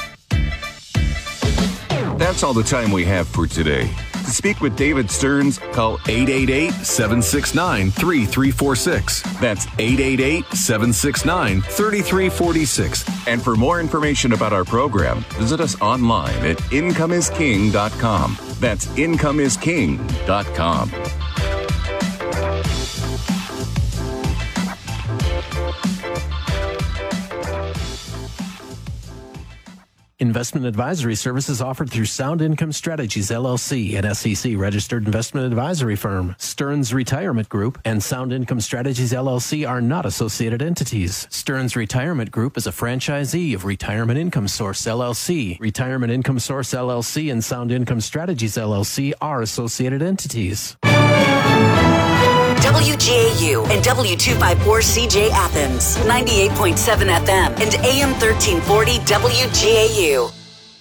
That's all the time we have for today. To speak with David Stearns, call eight eight eight, seven six nine, three three four six. That's eight eight eight, seven six nine, three three four six. And for more information about our program, visit us online at income is king dot com. That's income is king dot com. Investment advisory services offered through Sound Income Strategies, L L C, an S E C-registered investment advisory firm. Stearns Retirement Group and Sound Income Strategies, L L C are not associated entities. Stearns Retirement Group is a franchisee of Retirement Income Source, L L C. Retirement Income Source, L L C and Sound Income Strategies, L L C are associated entities. W G A U and W two fifty-four C J Athens, ninety-eight point seven F M and A M thirteen forty W G A U.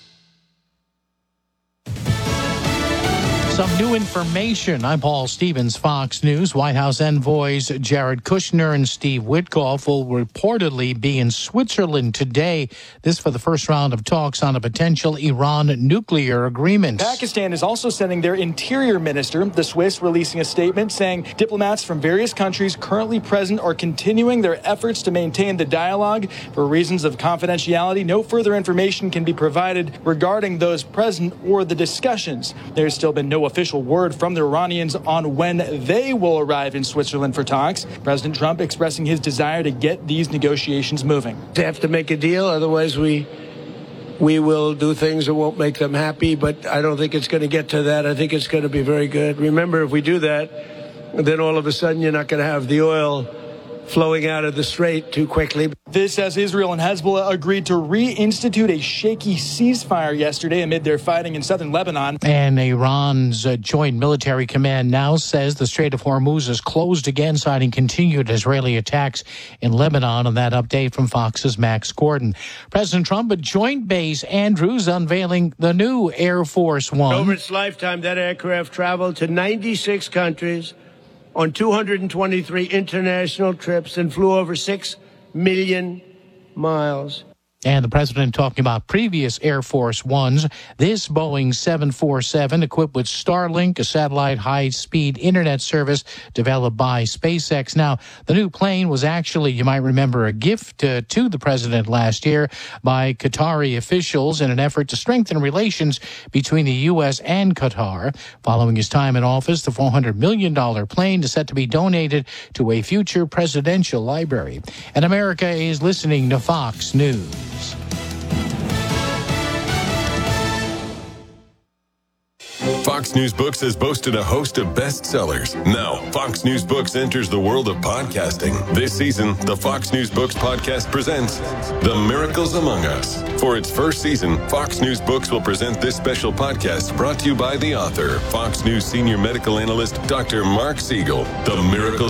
Some new information. I'm Paul Stevens, Fox News. White House envoys Jared Kushner and Steve Witkoff will reportedly be in Switzerland today. This for the first round of talks on a potential Iran nuclear agreement. Pakistan is also sending their interior minister, the Swiss, releasing a statement saying diplomats from various countries currently present are continuing their efforts to maintain the dialogue. For reasons of confidentiality, no further information can be provided regarding those present or the discussions. There's still been no official word from the Iranians on when they will arrive in Switzerland for talks. President Trump expressing his desire to get these negotiations moving. They have to make a deal, otherwise we we will do things that won't make them happy, but I don't think it's going to get to that. I think it's going to be very good. Remember, if we do that, then all of a sudden you're not going to have the oil flowing out of the strait too quickly. This as Israel and Hezbollah agreed to reinstitute a shaky ceasefire yesterday amid their fighting in southern Lebanon. And Iran's uh, Joint Military Command now says the Strait of Hormuz is closed again, citing continued Israeli attacks in Lebanon. And that update from Fox's Max Gordon. President Trump at Joint Base Andrews unveiling the new Air Force One. Over its lifetime, that aircraft traveled to ninety-six countries on two hundred twenty-three international trips and flew over six million miles. And the president talking about previous Air Force Ones. This Boeing seven forty-seven equipped with Starlink, a satellite high-speed internet service developed by SpaceX. Now, the new plane was actually, you might remember, a gift uh, to the president last year by Qatari officials in an effort to strengthen relations between the U S and Qatar. Following his time in office, the four hundred million dollars plane is set to be donated to a future presidential library. And America is listening to Fox News. Fox Fox News Books has boasted a host of bestsellers. Now, Fox News Books enters the world of podcasting. This season, the Fox News Books podcast presents The Miracles Among Us. For its first season, Fox News Books will present this special podcast brought to you by the author, Fox News senior medical analyst, Doctor Mark Siegel. The Miracles